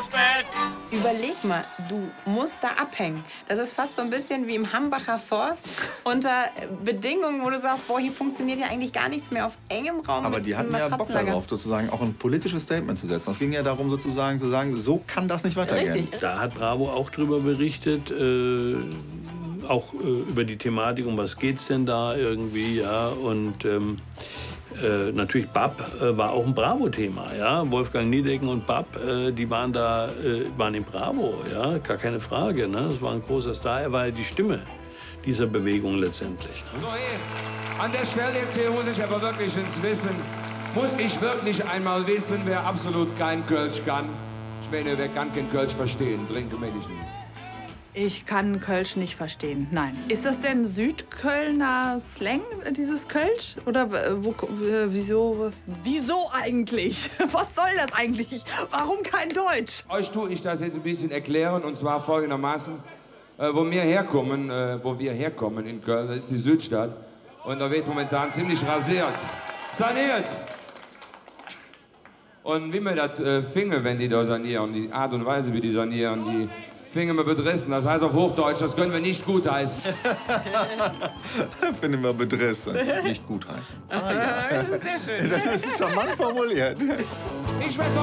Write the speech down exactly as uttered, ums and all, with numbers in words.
spät. Überleg mal, du musst da abhängen. Das ist fast so ein bisschen wie im Hambacher Forst unter Bedingungen, wo du sagst, boah, hier funktioniert ja eigentlich gar nichts mehr auf engem Raum. Aber die hatten ja Bock darauf, sozusagen auch ein politisches Statement zu setzen. Es ging ja darum, sozusagen zu sagen, so kann das nicht weitergehen. Richtig. Da hat Bravo auch drüber berichtet, äh, auch äh, über die Thematik, um was geht's denn da irgendwie, ja, und ähm, äh, natürlich B A P äh, war auch ein Bravo-Thema, ja, Wolfgang Niedecken und B A P, äh, die waren da, äh, waren in Bravo, ja, gar keine Frage, ne, das war ein großer Star, er war die Stimme dieser Bewegung letztendlich. Ne? So, hey, an der Stelle jetzt hier muss ich aber wirklich ins Wissen, muss ich wirklich einmal wissen, wer absolut kein Kölsch kann. Ich meine, wer kann kein Kölsch verstehen, trinke mir nicht. Ich kann Kölsch nicht verstehen, nein. Ist das denn Südkölner Slang, dieses Kölsch? Oder wo, wieso, wieso eigentlich? Was soll das eigentlich? Warum kein Deutsch? Euch tue ich das jetzt ein bisschen erklären, und zwar folgendermaßen. Äh, wo wir herkommen, äh, wo wir herkommen in Köln, das ist die Südstadt. Und da wird momentan ziemlich rasiert. Saniert! Und wie man das äh, finge, wenn die da sanieren, die Art und Weise, wie die sanieren, die Finger wir bedrissen. Das heißt auf Hochdeutsch, das können wir nicht gutheißen. Finden wir bedrissen, nicht gutheißen. Ah, ja. Das ist sehr schön. Das ist charmant formuliert. Ich will